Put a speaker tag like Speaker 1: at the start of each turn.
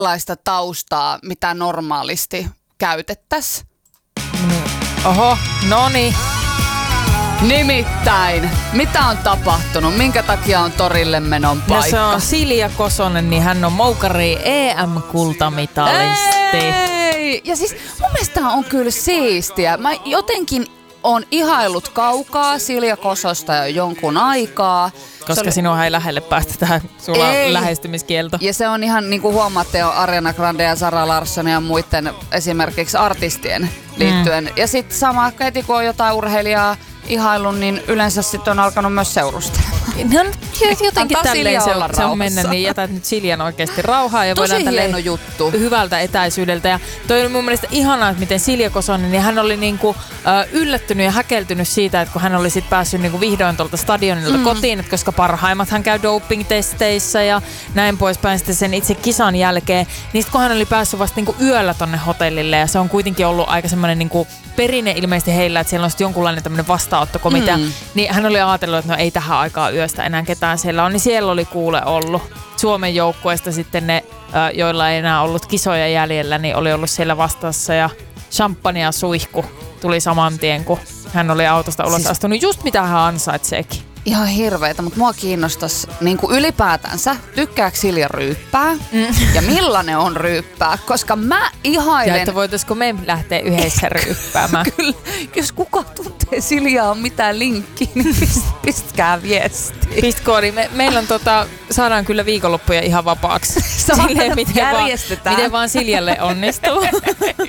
Speaker 1: sellaista taustaa, mitä normaalisti käytettäisiin.
Speaker 2: Oho, noni.
Speaker 1: Nimittäin, mitä on tapahtunut? Minkä takia on torille menon paikka?
Speaker 2: No se on Silja Kosonen, niin hän on moukari EM-kultamitalisti.
Speaker 1: Ei! Ja siis mun mielestä on kyllä siistiä. Mä jotenkin on ihaillut kaukaa Silja Kososta jo jonkun aikaa.
Speaker 2: Koska sinua ei lähelle päästä tähän, sulla on lähestymiskielto.
Speaker 1: Ja se on ihan niin kuin huomaatte jo Ariana Grande ja Sara Larsson ja muiden esimerkiksi artistien liittyen. Ja sitten sama heti kun on jotain urheilijaa ihailun, niin yleensä sitten on alkanut myös seurustelemaan.
Speaker 2: No, jotenkin tälleen se on mennä, niin jätät nyt Siljan oikeasti rauhaa ja
Speaker 1: tosi
Speaker 2: voidaan
Speaker 1: hieno juttu.
Speaker 2: Hyvältä etäisyydeltä. Ja toi on mun mielestä ihanaa, että miten Silja Kosonen, niin hän oli niinku, yllättynyt ja häkeltynyt siitä, että kun hän oli sit päässyt niinku vihdoin tuolta stadionilta kotiin, että koska parhaimmat hän käy doping-testeissä ja näin poispäin sitten sen itse kisan jälkeen, niin sit kun hän oli päässyt vasta niinku yöllä tonne hotellille ja se on kuitenkin ollut aika semmoinen niinku perinne ilmeisesti heillä, että siellä on sitten jonkunlainen tämmöinen vastaanottokomitea, niin hän oli ajatellut, että no ei tähän aikaan yöstä enää ketään siellä on, niin siellä oli kuule ollut Suomen joukkueesta sitten ne, joilla ei enää ollut kisoja jäljellä, niin oli ollut siellä vastassa ja champagnea suihku tuli saman tien, kun hän oli autosta ulos astunut. Just mitä hän ansaitseekin.
Speaker 1: Ihan hirveetä, mutta mua kiinnostaisi niin kuin ylipäätänsä, tykkääkö Silja ryyppää ja millainen on ryyppää, koska mä ihailen...
Speaker 2: Ja että voitaisiko me lähteä yhdessä ryyppäämään?
Speaker 1: Kyllä, jos kuka tuntee Siljaa mitään linkkiä, niin pistkää viestiä.
Speaker 2: Pistkoodi. Meillä on saadaan kyllä viikonloppuja ihan vapaaksi. Silleen, miten vaan Siljalle onnistuu.